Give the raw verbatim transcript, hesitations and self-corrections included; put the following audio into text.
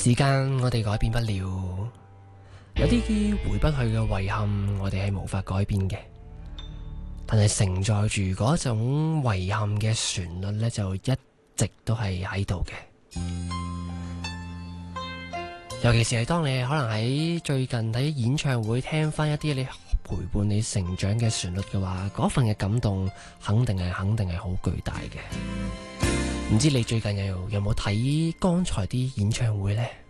時間我哋改變不了，有啲回不去嘅遺憾，我哋係無法改變嘅。但係承載住嗰種遺憾嘅旋律呢，就一直都係喺度嘅。尤其是係當你可能喺最近睇演唱會聽翻一啲你陪伴你成長嘅旋律嘅話，嗰份嘅感動肯定係肯定係好巨大嘅。唔知你最近有有冇睇剛才啲演唱會呢？